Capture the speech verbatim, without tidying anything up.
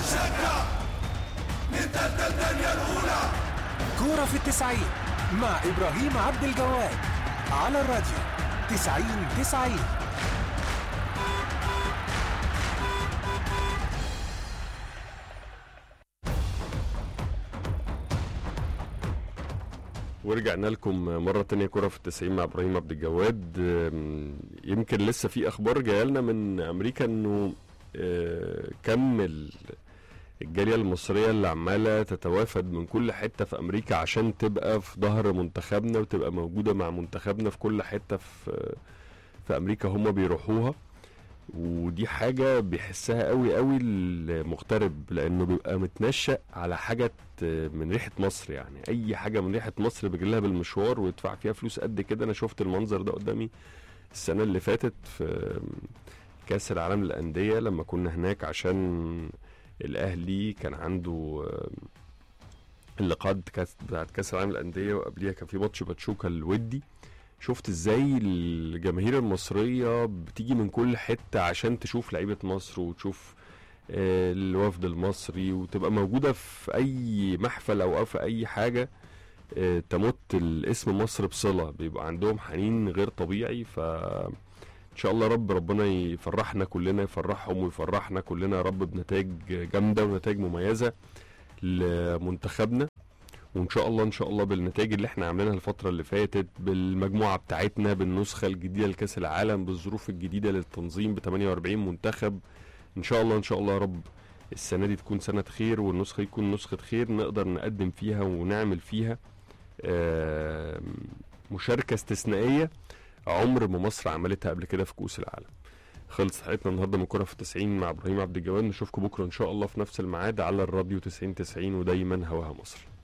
شجع نتقدم الدنيا الأولى. كورة في التسعين مع إبراهيم عبد الجواد على الراديو تسعين تسعين. ورجعنا لكم مرة تانية كرة في التسعين مع إبراهيم عبد الجواد. يمكن لسه في أخبار جاية لنا من أمريكا إنه كم الجالية المصرية اللي عمالة تتوافد من كل حتة في أمريكا عشان تبقى في ظهر منتخبنا وتبقى موجودة مع منتخبنا في كل حتة في في أمريكا هم بيروحوها. ودي حاجة بيحسها قوي قوي المغترب، لأنه بيبقى متنشأ على حاجة من ريحة مصر. يعني أي حاجة من ريحة مصر بيجيلها بالمشوار ويدفع فيها فلوس قد كده. أنا شفت المنظر ده قدامي السنة اللي فاتت في كأس العالم للأندية لما كنا هناك عشان الأهلي كان عنده اللقاءات بتاعت كأس العالم للأندية، وقبليها كان في ماتش باتشوكا الودي. شفت ازاي الجماهير المصرية بتيجي من كل حتة عشان تشوف لعيبة مصر وتشوف الوفد المصري، وتبقى موجودة في اي محفل او في اي حاجة تمت الاسم مصر بصلة. بيبقى عندهم حنين غير طبيعي. ف ان شاء الله رب ربنا يفرحنا كلنا، يفرحهم ويفرحنا كلنا يا رب بنتائج جامدة ونتائج مميزة لمنتخبنا. وان شاء الله ان شاء الله بالنتائج اللي احنا عاملينها الفتره اللي فاتت، بالمجموعه بتاعتنا، بالنسخه الجديده لكاس العالم، بالظروف الجديده للتنظيم ب ثمانية وأربعين منتخب، ان شاء الله ان شاء الله يا رب السنه دي تكون سنه خير والنسخه تكون نسخه خير نقدر نقدم فيها ونعمل فيها مشاركه استثنائيه عمر ما مصر عملتها قبل كده في كؤوس العالم. خلص حلقتنا النهارده من كرة في التسعين مع ابراهيم عبد الجواد. نشوفكم بكره ان شاء الله في نفس الميعاد على الراديو تسعين تسعين، ودايما هواها مصر.